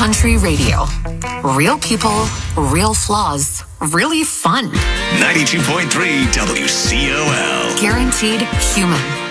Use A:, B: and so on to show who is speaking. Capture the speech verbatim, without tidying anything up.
A: Country radio. Real people, real flaws, really fun.
B: ninety-two point three W C O L.
A: Guaranteed human.